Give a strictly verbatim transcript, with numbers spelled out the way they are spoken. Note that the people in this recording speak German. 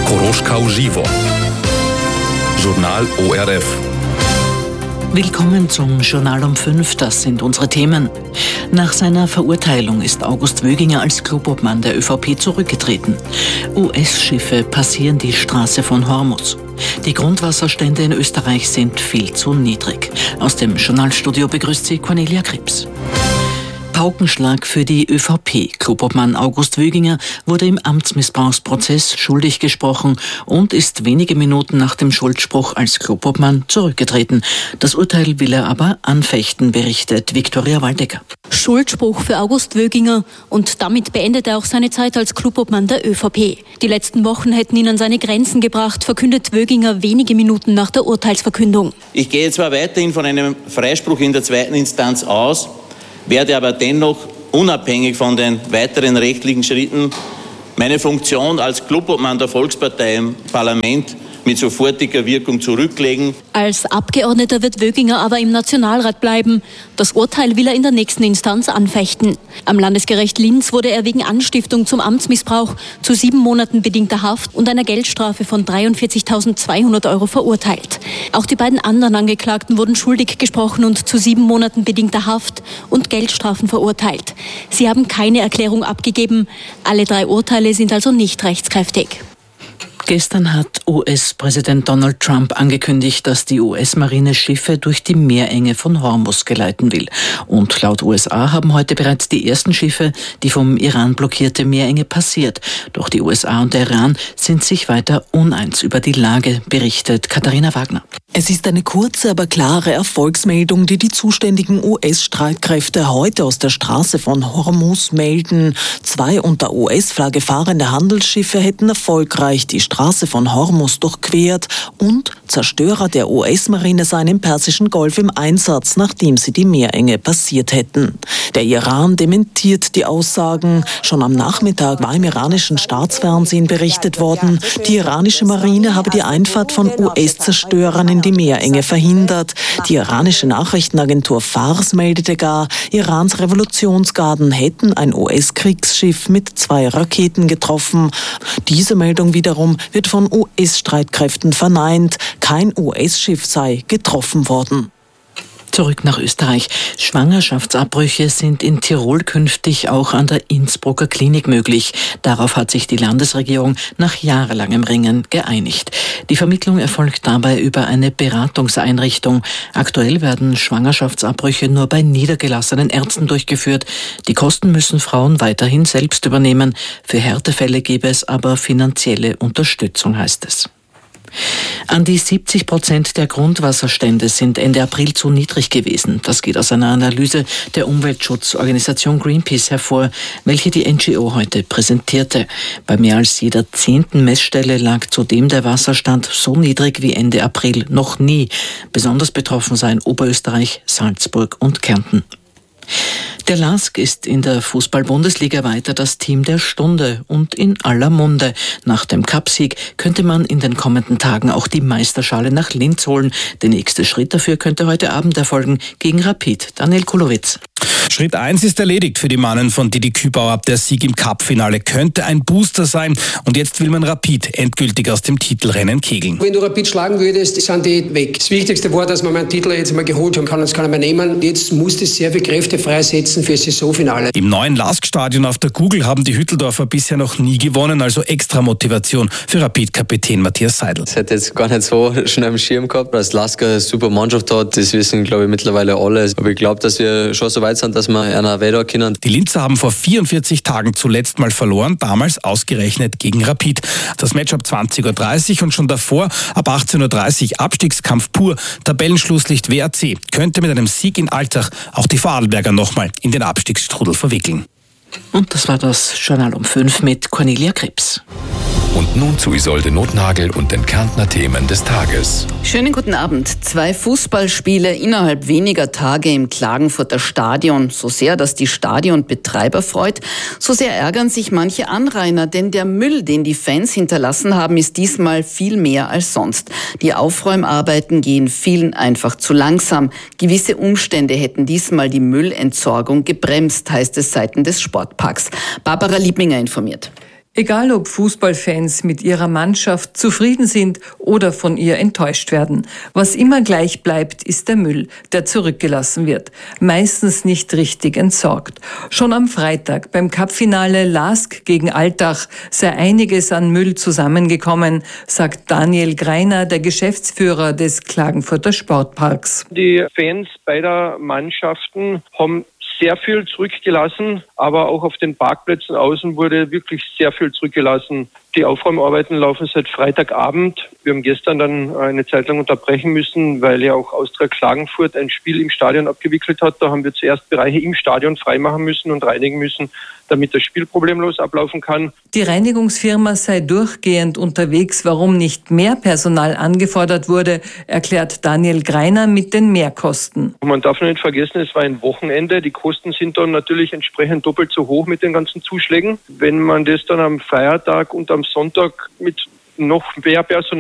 Koroschkau Živo. Journal O R F. Willkommen zum Journal um fünf, das sind unsere Themen. Nach seiner Verurteilung ist August Wöginger als Clubobmann der ÖVP zurückgetreten. U S-Schiffe passieren die Straße von Hormuz. Die Grundwasserstände in Österreich sind viel zu niedrig. Aus dem Journalstudio begrüßt sie Cornelia Krebs. Paukenschlag für die ÖVP. Clubobmann August Wöginger wurde im Amtsmissbrauchsprozess schuldig gesprochen und ist wenige Minuten nach dem Schuldspruch als Clubobmann zurückgetreten. Das Urteil will er aber anfechten, berichtet Viktoria Waldecker. Schuldspruch für August Wöginger und damit beendet er auch seine Zeit als Clubobmann der ÖVP. Die letzten Wochen hätten ihn an seine Grenzen gebracht, verkündet Wöginger wenige Minuten nach der Urteilsverkündung. Ich gehe zwar weiterhin von einem Freispruch in der zweiten Instanz aus, werde aber dennoch unabhängig von den weiteren rechtlichen Schritten meine Funktion als Clubobmann der Volkspartei im Parlament mit sofortiger Wirkung zurücklegen. Als Abgeordneter wird Wöginger aber im Nationalrat bleiben. Das Urteil will er in der nächsten Instanz anfechten. Am Landesgericht Linz wurde er wegen Anstiftung zum Amtsmissbrauch zu sieben Monaten bedingter Haft und einer Geldstrafe von dreiundvierzigtausendzweihundert Euro verurteilt. Auch die beiden anderen Angeklagten wurden schuldig gesprochen und zu sieben Monaten bedingter Haft und Geldstrafen verurteilt. Sie haben keine Erklärung abgegeben. Alle drei Urteile sind also nicht rechtskräftig. Gestern hat U S-Präsident Donald Trump angekündigt, dass die U S-Marine Schiffe durch die Meerenge von Hormuz geleiten will. Und laut U S A haben heute bereits die ersten Schiffe die vom Iran blockierte Meerenge passiert. Doch die U S A und der Iran sind sich weiter uneins über die Lage, berichtet Katharina Wagner. Es ist eine kurze, aber klare Erfolgsmeldung, die die zuständigen U S-Streitkräfte heute aus der Straße von Hormuz melden. Zwei unter U S-Flagge fahrende Handelsschiffe hätten erfolgreich die Straße von Hormuz durchquert und Zerstörer der U S-Marine seien im Persischen Golf im Einsatz, nachdem sie die Meerenge passiert hätten. Der Iran dementiert die Aussagen. Schon am Nachmittag war im iranischen Staatsfernsehen berichtet worden, die iranische Marine habe die Einfahrt von U S-Zerstörern in die Meerenge verhindert. Die iranische Nachrichtenagentur Fars meldete gar, Irans Revolutionsgarden hätten ein U S-Kriegsschiff mit zwei Raketen getroffen. Diese Meldung wiederum wird von U S-Streitkräften verneint. Kein U S-Schiff sei getroffen worden. Zurück nach Österreich. Schwangerschaftsabbrüche sind in Tirol künftig auch an der Innsbrucker Klinik möglich. Darauf hat sich die Landesregierung nach jahrelangem Ringen geeinigt. Die Vermittlung erfolgt dabei über eine Beratungseinrichtung. Aktuell werden Schwangerschaftsabbrüche nur bei niedergelassenen Ärzten durchgeführt. Die Kosten müssen Frauen weiterhin selbst übernehmen. Für Härtefälle gäbe es aber finanzielle Unterstützung, heißt es. An die siebzig Prozent der Grundwasserstände sind Ende April zu niedrig gewesen. Das geht aus einer Analyse der Umweltschutzorganisation Greenpeace hervor, welche die N G O heute präsentierte. Bei mehr als jeder zehnten Messstelle lag zudem der Wasserstand so niedrig wie Ende April noch nie. Besonders betroffen seien Oberösterreich, Salzburg und Kärnten. Der L A S K ist in der Fußball-Bundesliga weiter das Team der Stunde und in aller Munde. Nach dem Cupsieg könnte man in den kommenden Tagen auch die Meisterschale nach Linz holen. Der nächste Schritt dafür könnte heute Abend erfolgen gegen Rapid. Daniel Kulowitz. Schritt eins ist erledigt für die Mannen von Didi Kübauer. Der Sieg im Cup-Finale könnte ein Booster sein und jetzt will man Rapid endgültig aus dem Titelrennen kegeln. Wenn du Rapid schlagen würdest, sind die weg. Das Wichtigste war, dass man meinen Titel jetzt mal geholt haben kann, uns keiner mehr nehmen. Jetzt muss das sehr viel Kräfte freisetzen für das Saisonfinale. Im neuen L A S K-Stadion auf der Google haben die Hütteldorfer bisher noch nie gewonnen, also extra Motivation für Rapid-Kapitän Matthias Seidel. Das hätte jetzt gar nicht so schnell am Schirm gehabt, dass L A S K eine super Mannschaft hat. Das wissen, glaube ich, mittlerweile alle. Aber ich glaube, dass wir schon so weit sind, dass wir einer weiter können. Die Linzer haben vor vierundvierzig Tagen zuletzt mal verloren, damals ausgerechnet gegen Rapid. Das Match ab zwanzig Uhr dreißig und schon davor ab achtzehn Uhr dreißig Abstiegskampf pur. Tabellenschlusslicht W R C könnte mit einem Sieg in Altach auch die Vorarlberger nochmal in den Abstiegsstrudel verwickeln. Und das war das Journal um fünf mit Cornelia Krebs. Und nun zu Isolde Nothnagel und den Kärntner Themen des Tages. Schönen guten Abend. Zwei Fußballspiele innerhalb weniger Tage im Klagenfurter Stadion. So sehr, dass die Stadionbetreiber freut, so sehr ärgern sich manche Anrainer, denn der Müll, den die Fans hinterlassen haben, ist diesmal viel mehr als sonst. Die Aufräumarbeiten gehen vielen einfach zu langsam. Gewisse Umstände hätten diesmal die Müllentsorgung gebremst, heißt es seitens des Sportparks. Barbara Liebminger informiert. Egal ob Fußballfans mit ihrer Mannschaft zufrieden sind oder von ihr enttäuscht werden. Was immer gleich bleibt, ist der Müll, der zurückgelassen wird. Meistens nicht richtig entsorgt. Schon am Freitag beim Cup-Finale Lask gegen Altach sei einiges an Müll zusammengekommen, sagt Daniel Greiner, der Geschäftsführer des Klagenfurter Sportparks. Die Fans beider Mannschaften haben sehr viel zurückgelassen, aber auch auf den Parkplätzen außen wurde wirklich sehr viel zurückgelassen. Die Aufräumarbeiten laufen seit Freitagabend. Wir haben gestern dann eine Zeit lang unterbrechen müssen, weil ja auch Austria Klagenfurt ein Spiel im Stadion abgewickelt hat. Da haben wir zuerst Bereiche im Stadion freimachen müssen und reinigen müssen, damit das Spiel problemlos ablaufen kann. Die Reinigungsfirma sei durchgehend unterwegs. Warum nicht mehr Personal angefordert wurde, erklärt Daniel Greiner mit den Mehrkosten. Man darf nicht vergessen, es war ein Wochenende. Die Kosten sind dann natürlich entsprechend doppelt so hoch mit den ganzen Zuschlägen. Wenn man das dann am Feiertag und am Sonntag mit noch mehr Personal